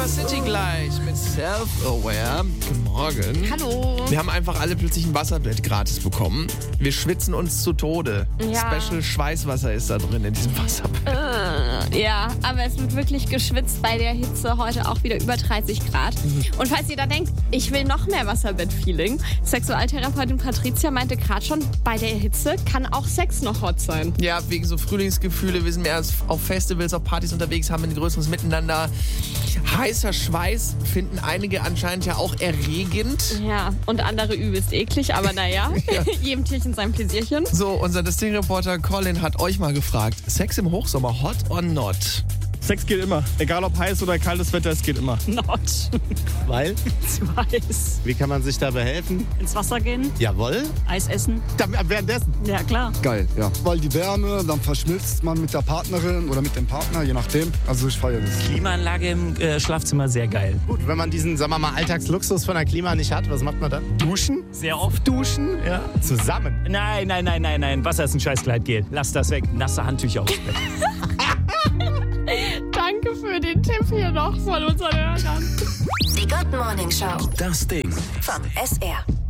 City gleich mit Self-Aware. Guten Morgen. Hallo. Wir haben einfach alle plötzlich ein Wasserbett gratis bekommen. Wir schwitzen uns zu Tode. Ja. Special Schweißwasser ist da drin in diesem Wasserbett. Ja, aber es wird wirklich geschwitzt bei der Hitze. Heute auch wieder über 30 Grad. Und falls ihr da denkt, ich will noch mehr Wasserbett-Feeling, Sexualtherapeutin Patricia meinte gerade schon, bei der Hitze kann auch Sex noch hot sein. Ja, wegen so Frühlingsgefühle. Wir sind mehr auf Festivals, auf Partys unterwegs, haben ein größeres Miteinander. Heißer Schweiß finden einige anscheinend ja auch erregend. Ja, und andere übelst eklig, aber naja, Ja. jedem Tierchen sein Pläsierchen. So, unser Disting-Reporter Colin hat euch mal gefragt, Sex im Hochsommer, hot or not? Sex geht immer. Egal ob heiß oder kaltes Wetter, es geht immer. Not. Weil? Weiß. Wie kann man sich da behelfen? Ins Wasser gehen, Jawohl. Eis essen. Währenddessen. Ja, klar. Geil, ja. Weil die Wärme, dann verschmilzt man mit der Partnerin oder mit dem Partner, je nachdem. Also ich feiere das. Klimaanlage im Schlafzimmer sehr geil. Gut, wenn man diesen, sagen wir mal, Alltagsluxus von der Klima nicht hat, was macht man dann? Duschen? Sehr oft. Duschen? Ja. Zusammen. Nein. Wasser ist ein Scheißgleitgel. Lass das weg. Nasse Handtücher aufs Bett. Danke für den Tipp hier noch von unseren Hörern. Die Good Morning Show. Das Ding. Vom SR.